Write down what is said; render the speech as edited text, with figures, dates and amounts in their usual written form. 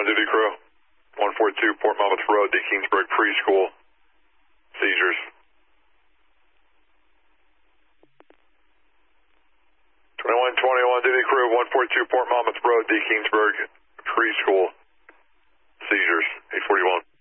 on duty crew. 142 Port Monmouth Road, D. Kingsburg Preschool. Seizures. 2121 duty crew, 142 Port Monmouth Road, D. Kingsburg Preschool. Seizures. 841.